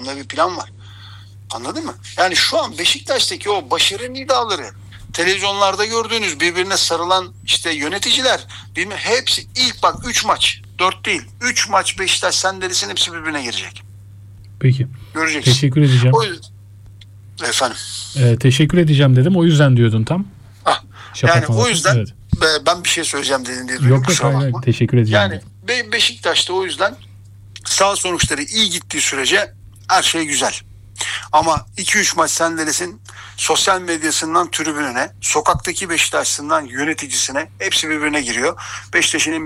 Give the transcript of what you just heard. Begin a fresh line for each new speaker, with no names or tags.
Aklımda bir plan var. Anladın mı? Yani şu an Beşiktaş'taki o başarı nidaları, televizyonlarda gördüğünüz birbirine sarılan işte yöneticiler, hepsi ilk bak 3 maç, 4 değil, 3 maç Beşiktaş sandalyesin hepsi birbirine girecek.
Peki.
Göreceksin.
Teşekkür edeceğim.
Efendim.
Teşekkür edeceğim dedim. O yüzden diyordun tam.
Yani o yüzden
evet.
ben bir şey söyleyeceğim dedin diye duydum.
Yok hayır. Teşekkür edeceğim.
Yani Beşiktaş'ta o yüzden sağ sonuçları iyi gittiği sürece her şey güzel. Ama 2-3 maç sendelesin, sosyal medyasından tribününe, sokaktaki Beşiktaş'ından yöneticisine hepsi birbirine giriyor. Beşiktaş'ın